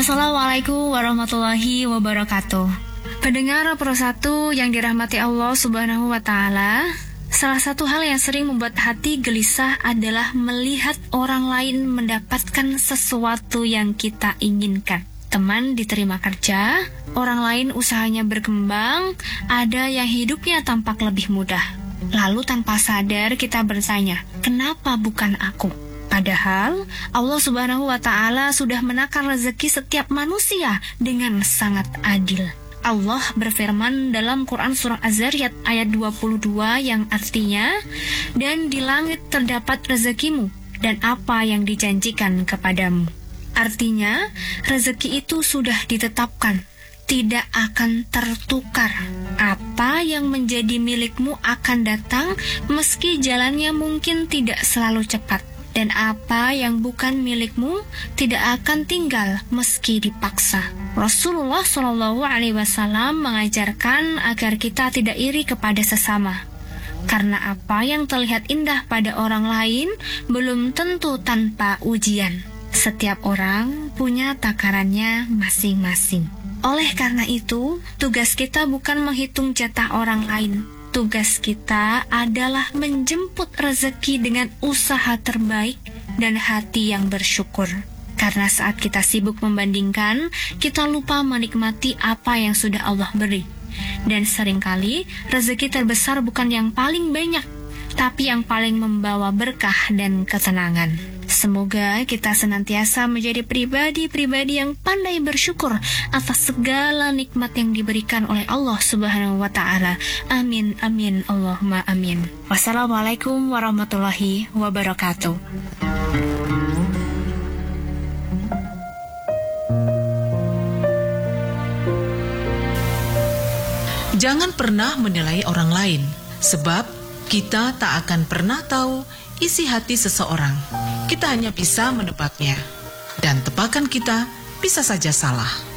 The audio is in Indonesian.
Assalamualaikum warahmatullahi wabarakatuh. Pendengar Pro1 yang dirahmati Allah Subhanahu wa Ta'ala, salah satu hal yang sering membuat hati gelisah adalah melihat orang lain mendapatkan sesuatu yang kita inginkan. Teman diterima kerja, orang lain usahanya berkembang, ada yang hidupnya tampak lebih mudah. Lalu tanpa sadar kita bertanya, kenapa bukan aku? Padahal Allah Subhanahu wa Ta'ala sudah menakar rezeki setiap manusia dengan sangat adil. Allah berfirman dalam Quran Surah Az-Zariyat ayat 22 yang artinya, dan di langit terdapat rezekimu dan apa yang dijanjikan kepadamu. Artinya, rezeki itu sudah ditetapkan, tidak akan tertukar. Apa yang menjadi milikmu akan datang meski jalannya mungkin tidak selalu cepat. Dan apa yang bukan milikmu tidak akan tinggal meski dipaksa. Rasulullah SAW mengajarkan agar kita tidak iri kepada sesama. Karena apa yang terlihat indah pada orang lain belum tentu tanpa ujian. Setiap orang punya takarannya masing-masing. Oleh karena itu, tugas kita bukan menghitung jatah orang lain. Tugas kita adalah menjemput rezeki dengan usaha terbaik dan hati yang bersyukur. Karena saat kita sibuk membandingkan, kita lupa menikmati apa yang sudah Allah beri. Dan seringkali, rezeki terbesar bukan yang paling banyak, tapi yang paling membawa berkah dan ketenangan. Semoga kita senantiasa menjadi pribadi-pribadi yang pandai bersyukur atas segala nikmat yang diberikan oleh Allah Subhanahu wa Ta'ala. Amin, amin, Allahumma amin. Wassalamualaikum warahmatullahi wabarakatuh. Jangan pernah menilai orang lain, sebab kita tak akan pernah tahu isi hati seseorang. Kita hanya bisa menebaknya, dan tebakan kita bisa saja salah.